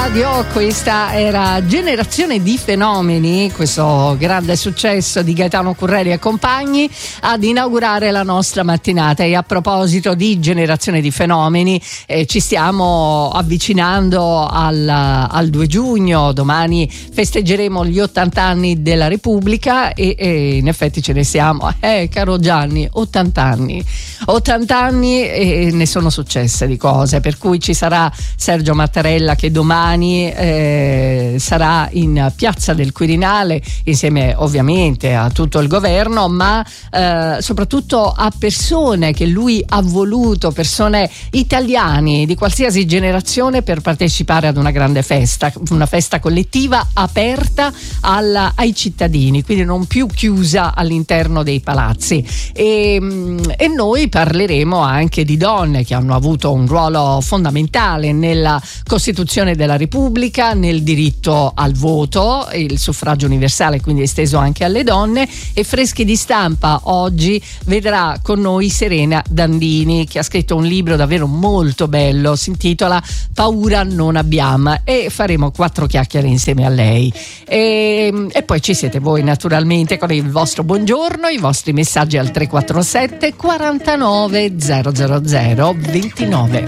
Radio, questa era Generazione di Fenomeni, questo grande successo di Gaetano Curreri e compagni, ad inaugurare la nostra mattinata. E a proposito di Generazione di Fenomeni, ci stiamo avvicinando al 2 giugno, domani festeggeremo gli 80 anni della Repubblica e in effetti ce ne siamo, caro Gianni, 80 anni e ne sono successe di cose, per cui ci sarà Sergio Mattarella che domani sarà in Piazza del Quirinale insieme ovviamente a tutto il governo, ma soprattutto a persone che lui ha voluto, persone italiani di qualsiasi generazione, per partecipare ad una grande festa, una festa collettiva aperta ai cittadini, quindi non più chiusa all'interno dei palazzi. E noi parleremo anche di donne che hanno avuto un ruolo fondamentale nella Costituzione della Repubblica, nel diritto al voto, il suffragio universale quindi esteso anche alle donne. E Freschi di Stampa oggi vedrà con noi Serena Dandini, che ha scritto un libro davvero molto bello, si intitola Paura non abbiamo, e faremo 4 chiacchiere insieme a lei. E poi ci siete voi naturalmente con il vostro buongiorno, i vostri messaggi al 347 49 000 29.